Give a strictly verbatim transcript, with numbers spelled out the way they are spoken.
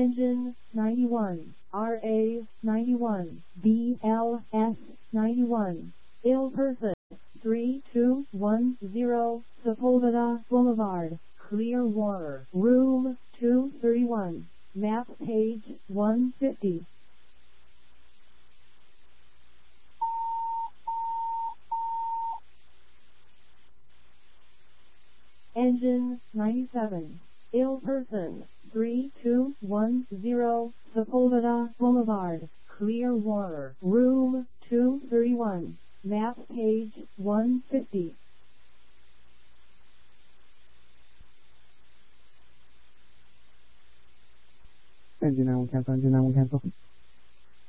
Engine ninety-one, R A ninety-one, B L S ninety-one, ill person, three two one zero, Sepulveda Boulevard, Clearwater, room two thirty-one, map page one fifty. Engine ninety-seven, ill person, three two one zero, Sepulveda Boulevard, Clearwater, room two thirty-one, map page one fifty. Engine nine one cancel, engine nine one cancel.